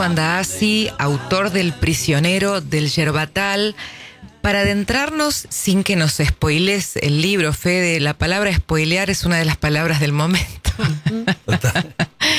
Andasi, autor del Prisionero del Yerbatal. Para adentrarnos, sin que nos spoiles el libro, Fede, la palabra spoilear es una de las palabras del momento. Total.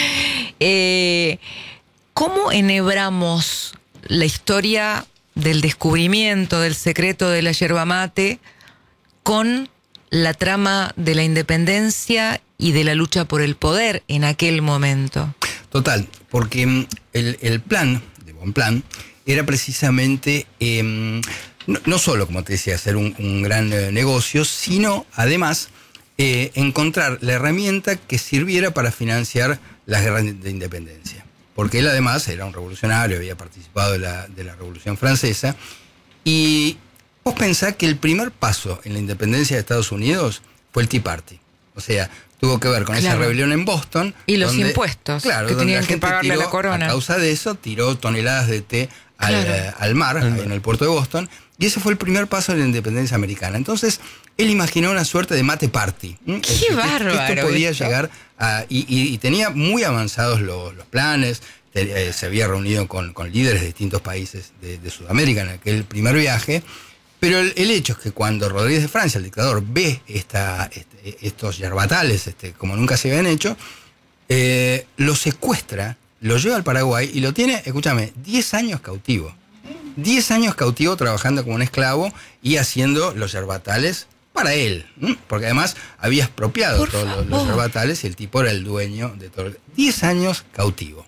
¿Cómo enhebramos la historia del descubrimiento del secreto de la yerba mate con la trama de la independencia y de la lucha por el poder en aquel momento? Total, porque el plan de Bonpland era precisamente no solo, como te decía, hacer un gran negocio, sino además encontrar la herramienta que sirviera para financiar las guerras de independencia. Porque él además era un revolucionario, había participado de la Revolución Francesa, y vos pensás que el primer paso en la independencia de Estados Unidos fue el Tea Party. O sea, tuvo que ver con esa rebelión en Boston. Y los impuestos, claro, que tenían que gente pagarle a la corona. A causa de eso, tiró toneladas de té al mar, en el puerto de Boston, y ese fue el primer paso de la independencia americana. Entonces, él imaginó una suerte de mate party. ¡Qué bárbaro! Esto podía llegar a... Y tenía muy avanzados los planes. Se había reunido con líderes de distintos países de Sudamérica en aquel primer viaje. Pero el hecho es que cuando Rodríguez de Francia, el dictador, ve estos yerbatales como nunca se habían hecho, lo secuestra, lo lleva al Paraguay y lo tiene, escúchame, 10 años cautivo. 10 años cautivo trabajando como un esclavo y haciendo los yerbatales para él. Porque además había expropiado todos los yerbatales y el tipo era el dueño de todo. 10 años cautivo.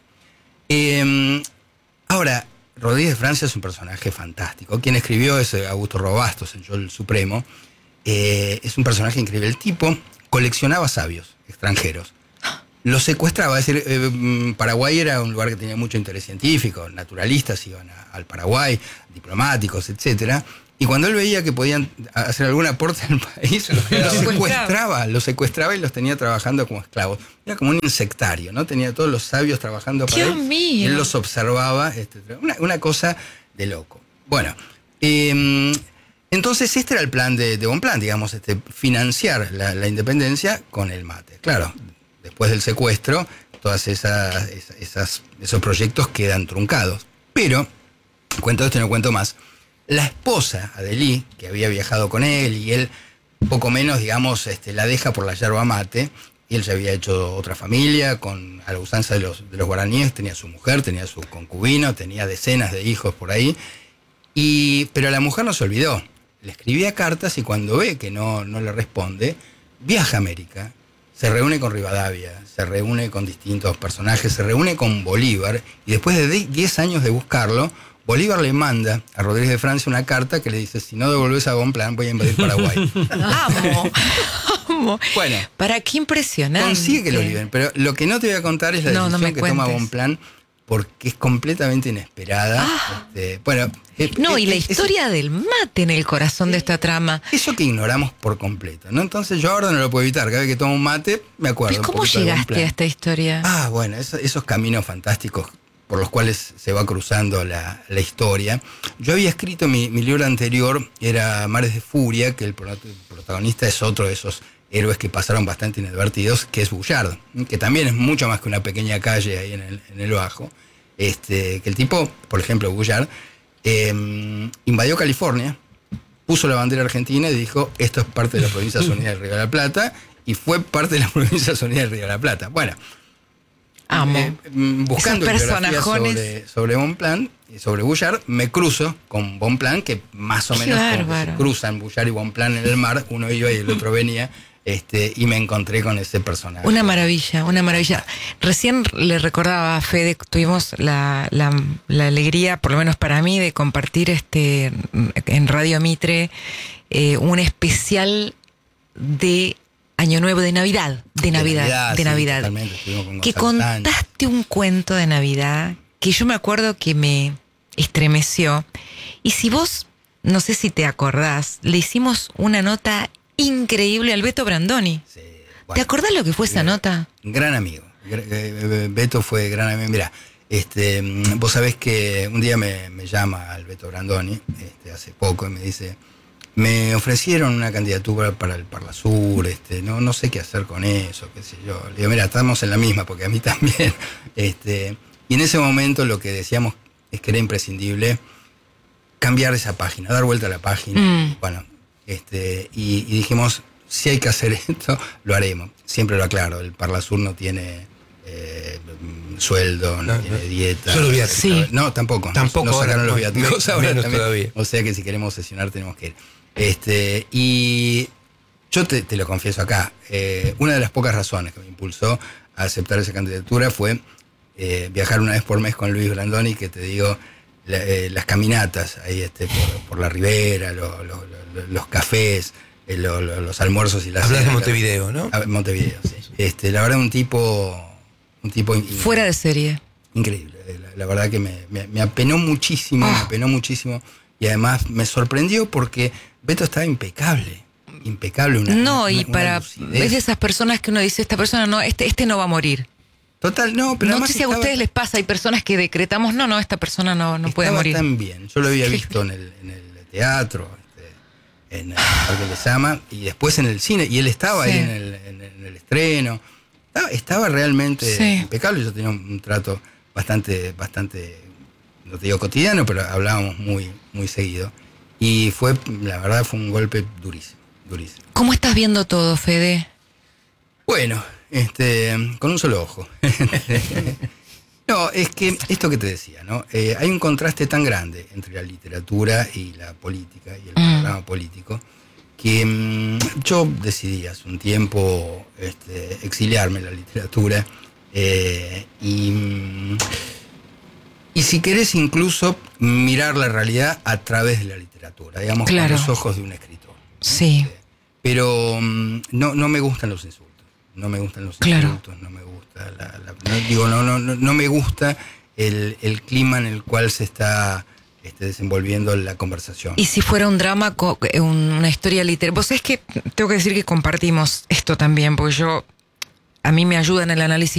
Ahora, Rodríguez de Francia es un personaje fantástico. Quien escribió es Augusto Robastos en Yo el Supremo. Es un personaje increíble. El tipo coleccionaba sabios extranjeros. Los secuestraba. Es decir, Paraguay era un lugar que tenía mucho interés científico. Naturalistas iban al Paraguay, diplomáticos, etcétera. Y cuando él veía que podían hacer algún aporte al país, los secuestraba y los tenía trabajando como esclavos. Era como un insectario, ¿no? Tenía todos los sabios trabajando para él. Y él los observaba. Una cosa de loco. Bueno, entonces este era el plan de Bonpland, digamos, financiar la independencia con el mate. Claro, después del secuestro, todos esos proyectos quedan truncados. Pero, cuento esto y no cuento más. La esposa, Adelie, que había viajado con él, y él, poco menos, digamos, la deja por la yerba mate, y él ya había hecho otra familia, a la usanza de los guaraníes, tenía su mujer, tenía su concubino, tenía decenas de hijos por ahí, pero la mujer no se olvidó, le escribía cartas y cuando ve que no le responde, viaja a América, se reúne con Rivadavia, se reúne con distintos personajes, se reúne con Bolívar, y después de 10 años de buscarlo, Bolívar le manda a Rodríguez de Francia una carta que le dice: si no devolvés a Bonpland, voy a invadir Paraguay. ¡Vamos! Bueno, para qué impresionante. Consigue que lo liberen, pero lo que no te voy a contar es la decisión que toma Bonpland, porque es completamente inesperada. Y la historia del mate en el corazón de esta trama. Eso que ignoramos por completo, ¿no? Entonces yo ahora no lo puedo evitar. Cada vez que tomo un mate, me acuerdo. ¿Pero cómo llegaste a esta historia? Bueno, esos caminos fantásticos por los cuales se va cruzando la historia. Yo había escrito mi libro anterior, era Mares de Furia, que el protagonista es otro de esos héroes que pasaron bastante inadvertidos, que es Bullard, que también es mucho más que una pequeña calle ahí en el Bajo. Que el tipo, por ejemplo, Bullard, invadió California, puso la bandera argentina y dijo: esto es parte de la Provincia Unida del Río de la Plata, y fue parte de la Provincia Unida del Río de la Plata. Bueno, buscando biografías sobre Bonpland y sobre Bullard, me cruzo con Bonpland, que más o menos se cruzan Bullard y Bonpland en el mar, uno iba y el otro venía, y me encontré con ese personaje. Una maravilla. Recién le recordaba a Fede, tuvimos la alegría, por lo menos para mí, de compartir en Radio Mitre un especial de Año Nuevo, de Navidad. Que contaste un cuento de Navidad que yo me acuerdo que me estremeció. Y si vos, no sé si te acordás, le hicimos una nota increíble al Beto Brandoni. Sí, bueno, ¿te acordás lo que fue esa nota? Gran amigo. Beto fue gran amigo. Mirá, vos sabés que un día me llama al Beto Brandoni, hace poco, y me dice: me ofrecieron una candidatura para el Parlasur, no sé qué hacer con eso, qué sé yo. Le digo: mira, estamos en la misma, porque a mí también. Y en ese momento lo que decíamos es que era imprescindible cambiar esa página, dar vuelta a la página. Bueno, y dijimos, si hay que hacer esto, lo haremos. Siempre lo aclaro, el Parlasur no tiene sueldo, no tiene dieta. Solo viáticos. Sí. No, tampoco. Tampoco no sacaron ahora, los viáticos. cosa menos todavía. O sea que si queremos sesionar tenemos que ir. Y yo te lo confieso acá, una de las pocas razones que me impulsó a aceptar esa candidatura fue viajar una vez por mes con Luis Brandoni, que te digo, las caminatas ahí por la ribera, los cafés, los almuerzos y las Hablas de Montevideo, ¿no? Montevideo, sí. La verdad, un tipo fuera de serie. Increíble. La verdad que me apenó muchísimo, me apenó muchísimo. Y además me sorprendió porque Beto estaba impecable. Impecable. Es de esas personas que uno dice, esta persona no, este no va a morir. Total, no, pero no sé si a ustedes les pasa, hay personas que decretamos, no, esta persona no puede morir. Estaba tan bien. Yo lo había visto en el teatro, en el Parque Lezama, y después en el cine, y él estaba ahí en el estreno. Estaba realmente impecable. Yo tenía un trato bastante, no te digo cotidiano, pero hablábamos muy, muy seguido. Y la verdad fue un golpe durísimo. ¿Cómo estás viendo todo, Fede? Bueno, con un solo ojo. No, es que esto que te decía, ¿no? Hay un contraste tan grande entre la literatura y la política y el programa político que yo decidí hace un tiempo exiliarme en la literatura y si querés incluso mirar la realidad a través de la literatura, digamos, con los ojos de un escritor, ¿no? Sí. Pero no me gustan los insultos. No me gustan los insultos, no me gusta no me gusta el clima en el cual se está desenvolviendo la conversación. Y si fuera un drama, una historia literaria. Vos sabés que tengo que decir que compartimos esto también, porque a mí me ayuda en el análisis